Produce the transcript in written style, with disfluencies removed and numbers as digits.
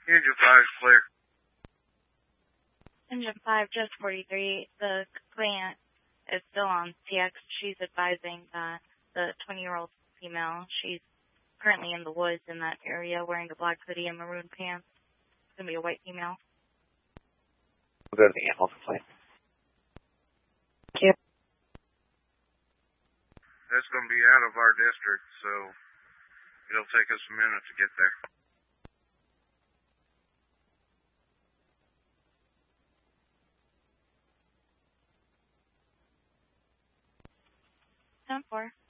Engine 5's clear. Engine 5, just 43. The client is still on TX. She's advising that the 20-year-old female, she's currently in the woods in that area wearing a black hoodie and maroon pants. It's going to be a white female. We'll go to the animal complaint. Thank you. That's going to be out of our district, so it'll take us a minute to get there. 10-4.